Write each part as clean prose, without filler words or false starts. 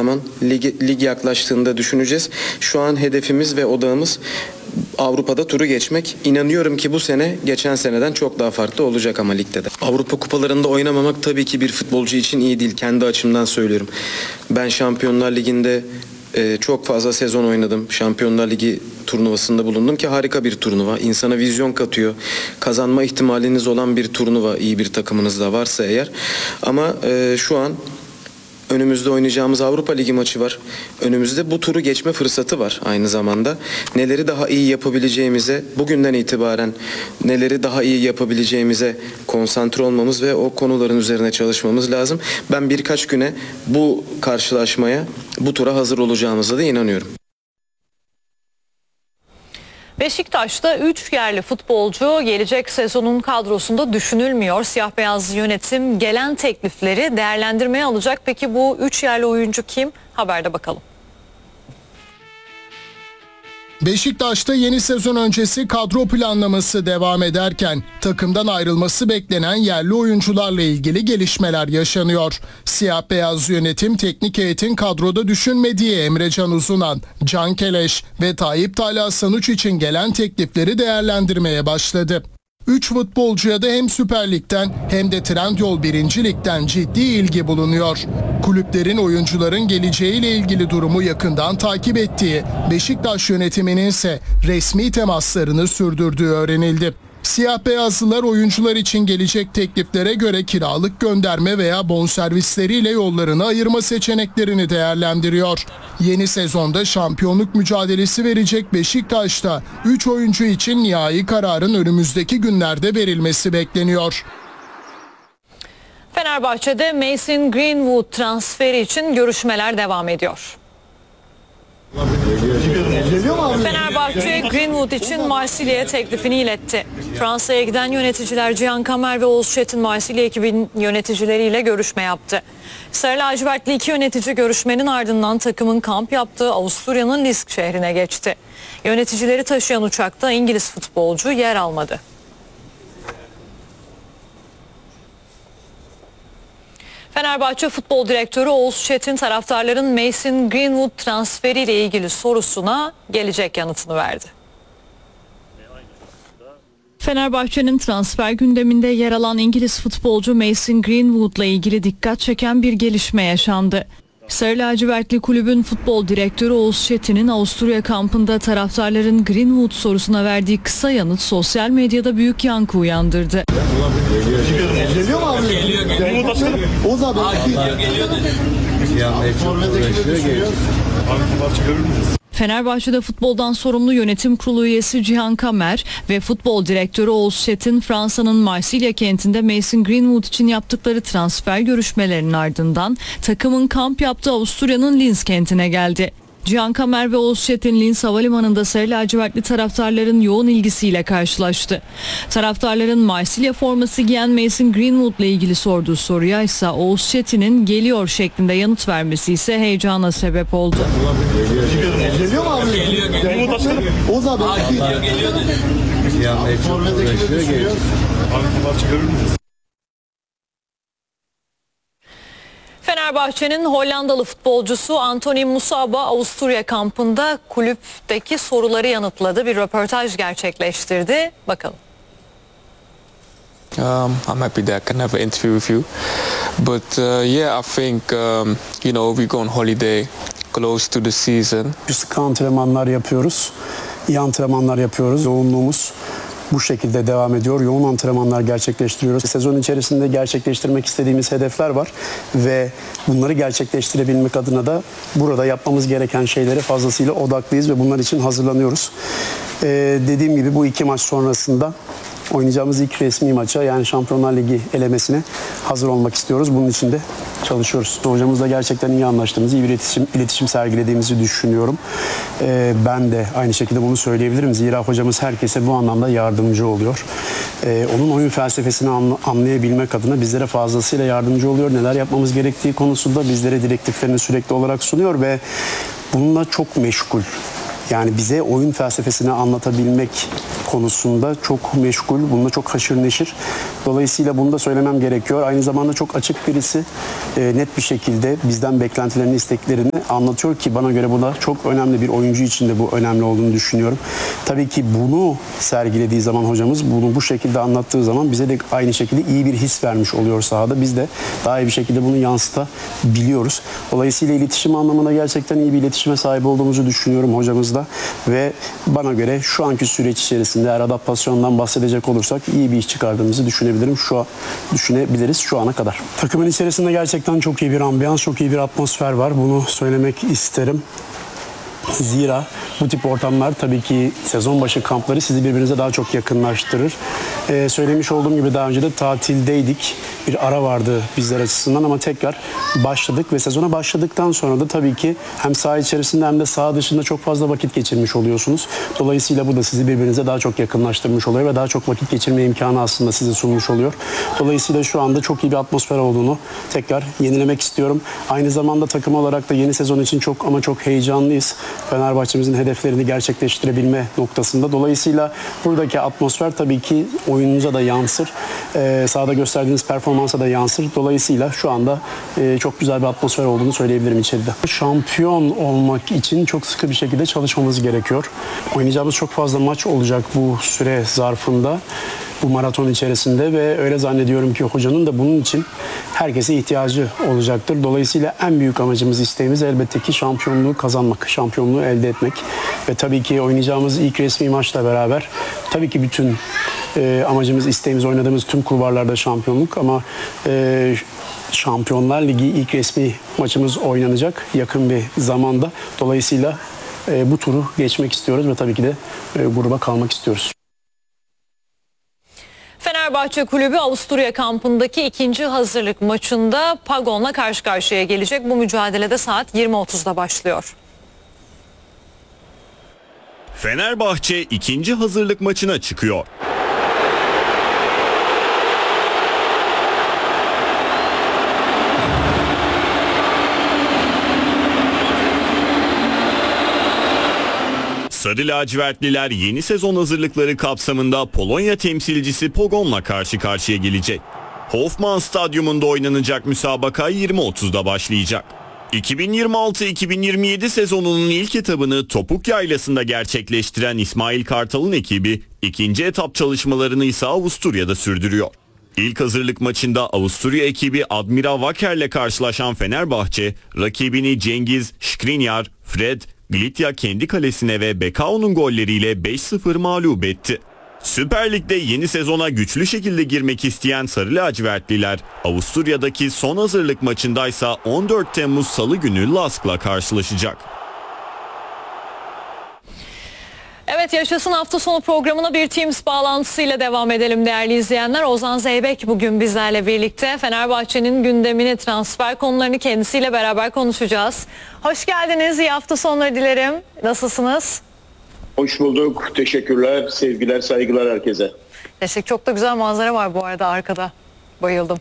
zaman lig yaklaştığında düşüneceğiz. Şu an hedefimiz ve odağımız Avrupa'da turu geçmek. İnanıyorum ki bu sene geçen seneden çok daha farklı olacak ama ligde de. Avrupa kupalarında oynamamak tabii ki bir futbolcu için iyi değil. Kendi açımdan söylüyorum. Ben Şampiyonlar Ligi'nde çok fazla sezon oynadım. Şampiyonlar Ligi turnuvasında bulundum ki harika bir turnuva. İnsana vizyon katıyor. Kazanma ihtimaliniz olan bir turnuva, iyi bir takımınız da varsa eğer. Ama şu an önümüzde oynayacağımız Avrupa Ligi maçı var. Önümüzde bu turu geçme fırsatı var aynı zamanda. Neleri daha iyi yapabileceğimize, bugünden itibaren neleri daha iyi yapabileceğimize konsantre olmamız ve o konuların üzerine çalışmamız lazım. Ben birkaç güne bu karşılaşmaya, bu tura hazır olacağımıza da inanıyorum. Beşiktaş'ta 3 yerli futbolcu gelecek sezonun kadrosunda düşünülmüyor. Siyah beyaz yönetim gelen teklifleri değerlendirmeye alacak. Peki bu 3 yerli oyuncu kim? Haberde bakalım. Beşiktaş'ta yeni sezon öncesi kadro planlaması devam ederken takımdan ayrılması beklenen yerli oyuncularla ilgili gelişmeler yaşanıyor. Siyah beyaz yönetim teknik heyetin kadroda düşünmediği Emrecan Uzunan, Can Keleş ve Tayyip Talha Sanuç için gelen teklifleri değerlendirmeye başladı. 3 futbolcuya da hem Süper Lig'den hem de Trendyol 1. Lig'den ciddi ilgi bulunuyor. Kulüplerin oyuncuların geleceğiyle ilgili durumu yakından takip ettiği, Beşiktaş yönetiminin ise resmi temaslarını sürdürdüğü öğrenildi. Siyah beyazlılar oyuncular için gelecek tekliflere göre kiralık gönderme veya bonservisleriyle yollarını ayırma seçeneklerini değerlendiriyor. Yeni sezonda şampiyonluk mücadelesi verecek Beşiktaş'ta 3 oyuncu için nihai kararın önümüzdeki günlerde verilmesi bekleniyor. Fenerbahçe'de Mason Greenwood transferi için görüşmeler devam ediyor. Fenerbahçe Greenwood için Marsilya'ya teklifini iletti. Fransa'ya giden yöneticiler Cihan Kamer ve Oğuz Çetin Marsilya ekibinin yöneticileriyle görüşme yaptı. Sarı lacivertli 2 yönetici görüşmenin ardından takımın kamp yaptığı Avusturya'nın Lisk şehrine geçti. Yöneticileri taşıyan uçakta İngiliz futbolcu yer almadı. Fenerbahçe Futbol Direktörü Oğuz Çetin taraftarların Mason Greenwood transferiyle ilgili sorusuna gelecek yanıtını verdi. Fenerbahçe'nin transfer gündeminde yer alan İngiliz futbolcu Mason Greenwood'la ilgili dikkat çeken bir gelişme yaşandı. Sarı lacivertli kulübün futbol direktörü Oğuz Çetin'in Avusturya kampında taraftarların Greenwood sorusuna verdiği kısa yanıt sosyal medyada büyük yankı uyandırdı. Geliyor mu abi? Geliyor. Oğuz abi. Geliyor. Fenerbahçe'de futboldan sorumlu yönetim kurulu üyesi Cihan Kamer ve futbol direktörü Oğuz Çetin Fransa'nın Marsilya kentinde Mason Greenwood için yaptıkları transfer görüşmelerinin ardından takımın kamp yaptığı Avusturya'nın Linz kentine geldi. Cihan Kamer ve Oğuz Çetin Linz Havalimanı'nda sarı lacivertli taraftarların yoğun ilgisiyle karşılaştı. Taraftarların Marsilya forması giyen Mason Greenwood'la ilgili sorduğu soruya ise Oğuz Çetin'in geliyor şeklinde yanıt vermesi ise heyecana sebep oldu. Geliyor mu abi? Geliyor. Oğuz abi. Geliyor. Fenerbahçe'nin Hollandalı futbolcusu Anthony Musaba Avusturya kampında kulüpteki soruları yanıtladı. Bir röportaj gerçekleştirdi. Bakalım. I'm happy that I can have an interview with you. But yeah, I think we go on holiday close to the season. Sık antrenmanlar yapıyoruz. İyi antrenmanlar yapıyoruz. Yoğunluğumuz bu şekilde devam ediyor. Yoğun antrenmanlar gerçekleştiriyoruz. Sezon içerisinde gerçekleştirmek istediğimiz hedefler var ve bunları gerçekleştirebilmek adına da burada yapmamız gereken şeylere fazlasıyla odaklıyız ve bunlar için hazırlanıyoruz. Dediğim gibi bu 2 maç sonrasında oynayacağımız ilk resmi maça, yani Şampiyonlar Ligi elemesine hazır olmak istiyoruz. Bunun için de çalışıyoruz. Hocamızla gerçekten iyi anlaştığımızı, iyi bir iletişim sergilediğimizi düşünüyorum. Ben de aynı şekilde bunu söyleyebilirim. Zira hocamız herkese bu anlamda yardımcı oluyor. Onun oyun felsefesini anlayabilmek adına bizlere fazlasıyla yardımcı oluyor. Neler yapmamız gerektiği konusunda bizlere direktiflerini sürekli olarak sunuyor ve bununla çok meşgul. Yani bize oyun felsefesini anlatabilmek konusunda çok meşgul, bunda çok haşır neşir. Dolayısıyla bunu da söylemem gerekiyor. Aynı zamanda çok açık birisi, net bir şekilde bizden beklentilerini, isteklerini anlatıyor ki bana göre bu da çok önemli, bir oyuncu için de bu önemli olduğunu düşünüyorum. Tabii ki bunu sergilediği zaman hocamız, bunu bu şekilde anlattığı zaman bize de aynı şekilde iyi bir his vermiş oluyor sahada. Biz de daha iyi bir şekilde bunu yansıtabiliyoruz. Dolayısıyla iletişim anlamında gerçekten iyi bir iletişime sahip olduğumuzu düşünüyorum hocamızla ve bana göre şu anki süreç içerisinde eğer adaptasyondan bahsedecek olursak iyi bir iş çıkardığımızı düşünebiliriz şu ana kadar. Takımın içerisinde gerçekten çok iyi bir ambiyans, çok iyi bir atmosfer var. Bunu söylemek isterim. Zira bu tip ortamlar tabii ki sezon başı kampları sizi birbirinize daha çok yakınlaştırır. Söylemiş olduğum gibi daha önce de tatildeydik. Bir ara vardı bizler açısından ama tekrar başladık ve sezona başladıktan sonra da tabii ki hem saha içerisinde hem de saha dışında çok fazla vakit geçirmiş oluyorsunuz. Dolayısıyla bu da sizi birbirinize daha çok yakınlaştırmış oluyor ve daha çok vakit geçirme imkanı aslında size sunmuş oluyor. Dolayısıyla şu anda çok iyi bir atmosfer olduğunu tekrar yenilemek istiyorum. Aynı zamanda takım olarak da yeni sezon için çok ama çok heyecanlıyız. Fenerbahçe'mizin hedeflerini gerçekleştirebilme noktasında. Dolayısıyla buradaki atmosfer tabii ki oyununuza da yansır. Sahada gösterdiğiniz performansa da yansır. Dolayısıyla şu anda çok güzel bir atmosfer olduğunu söyleyebilirim içeride. Şampiyon olmak için çok sıkı bir şekilde çalışmamız gerekiyor. Oynayacağımız çok fazla maç olacak bu süre zarfında. Bu maraton içerisinde ve öyle zannediyorum ki hocanın da bunun için herkese ihtiyacı olacaktır. Dolayısıyla en büyük amacımız, isteğimiz elbette ki şampiyonluğu kazanmak, şampiyonluğu elde etmek. Ve tabii ki oynayacağımız ilk resmi maçla beraber tabii ki bütün amacımız, isteğimiz oynadığımız tüm kulvarlarda şampiyonluk ama Şampiyonlar Ligi ilk resmi maçımız oynanacak yakın bir zamanda. Dolayısıyla bu turu geçmek istiyoruz ve tabii ki de gruba kalmak istiyoruz. Fenerbahçe Kulübü Avusturya kampındaki ikinci hazırlık maçında Pagon'la karşı karşıya gelecek. Bu mücadelede saat 20.30'da başlıyor. Fenerbahçe ikinci hazırlık maçına çıkıyor. Sarı lacivertliler yeni sezon hazırlıkları kapsamında Polonya temsilcisi Pogon'la karşı karşıya gelecek. Hofmann Stadyumunda oynanacak müsabaka 20.30'da başlayacak. 2026-2027 sezonunun ilk etabını Topuk Yaylası'nda gerçekleştiren İsmail Kartal'ın ekibi ikinci etap çalışmalarını ise Avusturya'da sürdürüyor. İlk hazırlık maçında Avusturya ekibi Admira Waker'le karşılaşan Fenerbahçe, rakibini Cengiz, Skriniar, Fred, Glitya kendi kalesine ve Bekao'nun golleriyle 5-0 mağlup etti. Süper Lig'de yeni sezona güçlü şekilde girmek isteyen Sarı lacivertliler Avusturya'daki son hazırlık maçındaysa 14 Temmuz Salı günü Lask'la karşılaşacak. Evet, Yaşasın hafta sonu programına bir Teams bağlantısıyla devam edelim değerli izleyenler. Ozan Zeybek bugün bizlerle birlikte. Fenerbahçe'nin gündemini, transfer konularını kendisiyle beraber konuşacağız. Hoş geldiniz, iyi hafta sonları dilerim. Nasılsınız? Hoş bulduk, teşekkürler, sevgiler, saygılar herkese. Çok da güzel manzara var bu arada arkada. Bayıldım.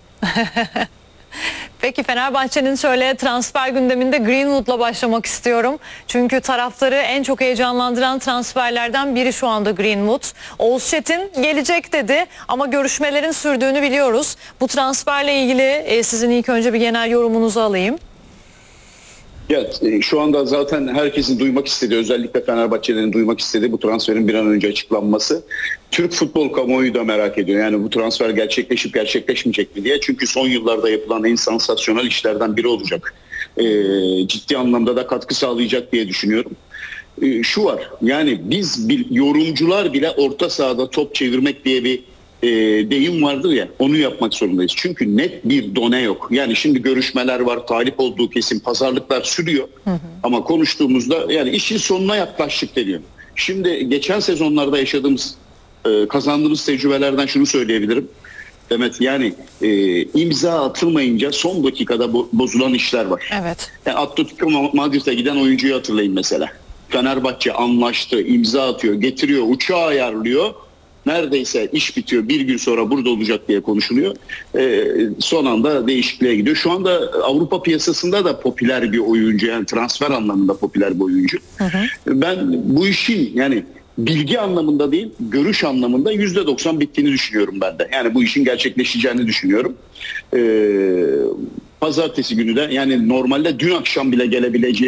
Peki Fenerbahçe'nin şöyle transfer gündeminde Greenwood'la başlamak istiyorum. Çünkü taraftarı en çok heyecanlandıran transferlerden biri şu anda Greenwood. Oğuz Çetin gelecek dedi ama görüşmelerin sürdüğünü biliyoruz. Bu transferle ilgili sizin ilk önce bir genel yorumunuzu alayım. Ya, şu anda zaten herkesin duymak istediği, özellikle Fenerbahçe'nin duymak istediği bu transferin bir an önce açıklanması. Türk futbol kamuoyu da merak ediyor. Yani bu transfer gerçekleşip gerçekleşmeyecek mi diye. Çünkü son yıllarda yapılan en sansasyonel işlerden biri olacak. Ciddi anlamda da katkı sağlayacak diye düşünüyorum. Şu var, yani biz yorumcular bile orta sahada top çevirmek diye bir deyim vardır ya, onu yapmak zorundayız. Çünkü net bir done yok. Yani şimdi görüşmeler var, talip olduğu kesim, pazarlıklar sürüyor. Ama konuştuğumuzda yani işin sonuna yaklaştık deniyor. Şimdi geçen sezonlarda yaşadığımız, kazandığımız tecrübelerden şunu söyleyebilirim. Demet, yani imza atılmayınca son dakikada bozulan işler var. Evet. Yani Atletico Madrid'e giden oyuncuyu hatırlayın mesela. Fenerbahçe anlaştı, imza atıyor, getiriyor, uçağı ayarlıyor. neredeyse iş bitiyor, bir gün sonra burada olacak diye konuşuluyor. Son anda değişikliğe gidiyor. Şu anda Avrupa piyasasında da popüler bir oyuncu, yani transfer anlamında popüler bir oyuncu. Ben bu işin yani bilgi anlamında değil, görüş anlamında %90 bittiğini düşünüyorum ben de. Yani bu işin gerçekleşeceğini düşünüyorum. Pazartesi günü de, yani normalde dün akşam bile gelebileceği